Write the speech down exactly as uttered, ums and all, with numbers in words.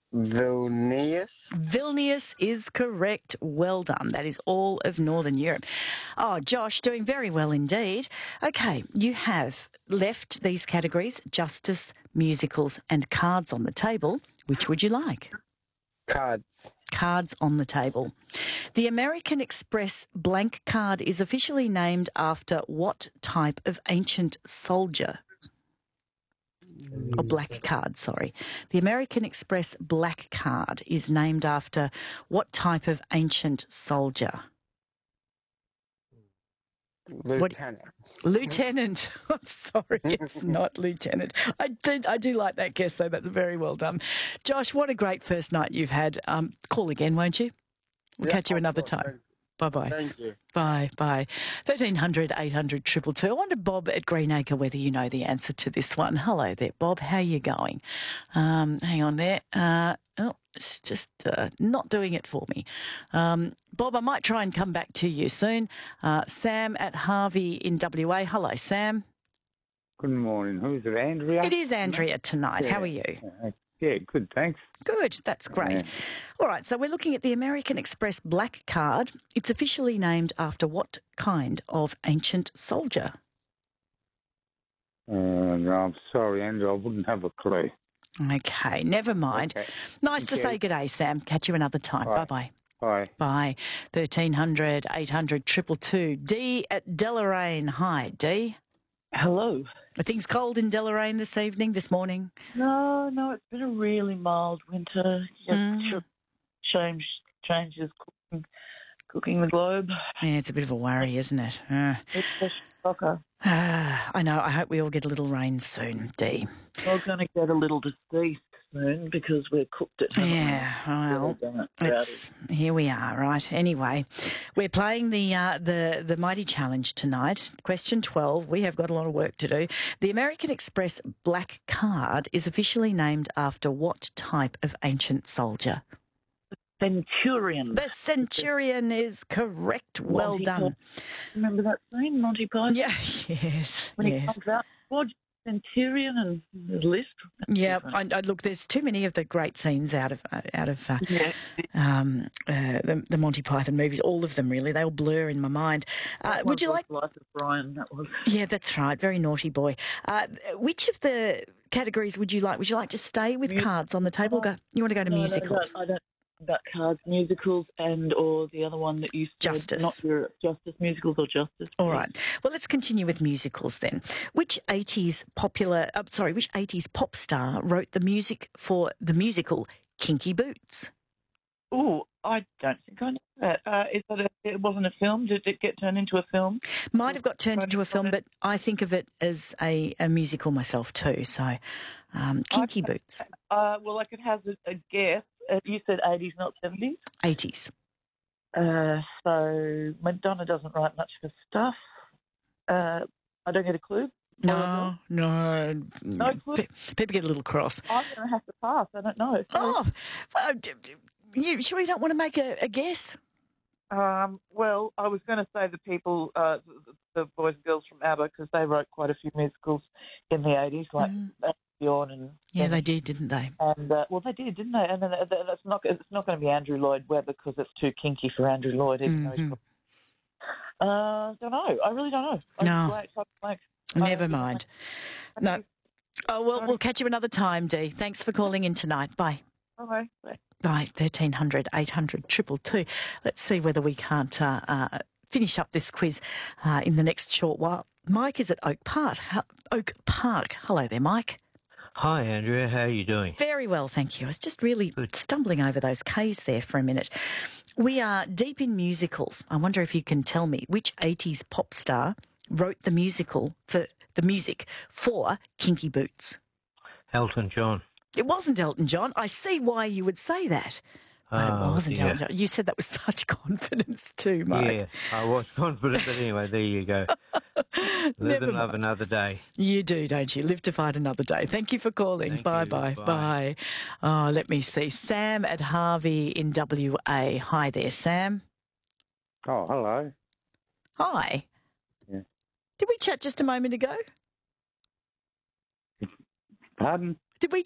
Vilnius. Vilnius is correct. Well done. That is all of Northern Europe. Oh, Josh, doing very well indeed. Okay, you have left these categories, justice, musicals and cards on the table. Which would you like? Cards. Cards on the table. The American Express blank card is officially named after what type of ancient soldier? Or black card, sorry. The American Express black card is named after what type of ancient soldier? Lieutenant. What? Lieutenant. I'm sorry, it's not lieutenant. I do, I do like that guess, though. That's very well done. Josh, what a great first night you've had. Um, call again, won't you? We'll Yeah, catch you of another course. time. Bye-bye. Thank you. Bye, bye. thirteen hundred, eight hundred, two two two. I wonder, Bob at Greenacre, whether you know the answer to this one. Hello there, Bob. How are you going? Um, hang on there. Uh, oh, it's just uh, not doing it for me. Um, Bob, I might try and come back to you soon. Uh, Sam at Harvey in W A. Hello, Sam. Good morning. Who's it, Andrea? It is Andrea tonight. Yeah. How are you? Uh, yeah, good, thanks. Good, that's great. Yeah. All right, so we're looking at the American Express black card. It's officially named after what kind of ancient soldier? Uh, no, I'm sorry, Andrew. I wouldn't have a clue. Okay, never mind. Okay. Nice to Thank say you. good day, Sam. Catch you another time. Bye. Bye-bye. Bye. Bye. thirteen hundred, eight hundred, two two two. Dee at Deloraine. Hi, Dee. Hello. Are things cold in Deloraine this evening, this morning? No, no, it's been a really mild winter. Mm. Yeah, change, changes cooking, cooking the globe. Yeah, it's a bit of a worry, isn't it? Uh, It's a shocker. I know. I hope we all get a little rain soon, Dee. We're going to get a little deceased soon because we're cooked at home. Yeah, well, it's, here we are, right? Anyway, we're playing the uh, the the Mighty Challenge tonight. Question twelve. We have got a lot of work to do. The American Express black card is officially named after what type of ancient soldier? Centurion. The Centurion is correct. Well Monty done. Python. Remember that scene, Monty Python? Yeah, yes, When he yes. comes out, what Centurion and the list? Yeah, I, I, look, there's too many of the great scenes out of uh, out of uh, Yeah. um, uh, the, the Monty Python movies. All of them, really. They all blur in my mind. Uh, That would you was like? Life of Brian, that was. Yeah, that's right. Very naughty boy. Uh, which of the categories would you like? Would you like to stay with Mu- cards on the table? Go. You want to go to No, no, musicals? I don't, I don't about cards, musicals, and or the other one that you said, Justice. not your justice musicals or justice. All please. right. Well, let's continue with musicals then. Which eighties popular, uh, sorry, which eighties pop star wrote the music for the musical Kinky Boots? Oh, I don't think I know that. Uh, is that a, it wasn't a film? Did it get turned into a film? Might have got turned into a film, but I think of it as a, a musical myself too. So, um, Kinky Okay. Boots, Uh, well, I could have a, a guess. Uh, you said eighties, not seventies. eighties. Uh, so Madonna doesn't write much for stuff. Uh, I don't get a clue. No, no. No clue. Pe- People get a little cross. I'm going to have to pass. I don't know. Oh, well, d- d- you sure you don't want to make a, a guess? Um, well, I was going to say the people, uh, the, the boys and girls from ABBA, because they wrote quite a few musicals in the eighties, like Mm. Bjorn and Yeah, they did, didn't they? and uh, well, they did, didn't they? And then uh, that's not it's not going to be Andrew Lloyd Webber because it's too kinky for Andrew Lloyd. Even though he's Mhm. got- uh, don't know. I really don't know. I No. Blank, I blank. Never I- mind. No. Oh, well, we'll catch you another time, Dee. Thanks for calling in tonight. Bye. Bye. Bye. Right, thirteen hundred, eight hundred, two two two. Let's see whether we can't uh, uh, finish up this quiz uh, in the next short while. Mike is at Oak Park. Ho- Oak Park. Hello there, Mike. Hi, Andrea. How are you doing? Very well, thank you. I was just really stumbling over those K's there for a minute. We are deep in musicals. I wonder if you can tell me which eighties pop star wrote the musical for the music for Kinky Boots. Elton John. It wasn't Elton John. I see why you would say that. But Oh, it wasn't dear. Elton John. You said that with such confidence too, Mike. Yeah, I was confident, but anyway, there you go. Live Never and love mind. another day. You do, don't you? Live to fight another day. Thank you for calling. Thank bye, you. bye, Bye. bye. Oh, let me see. Sam at Harvey in W A. Hi there, Sam. Oh, hello. Hi. Yeah. Did we chat just a moment ago? Pardon? Did we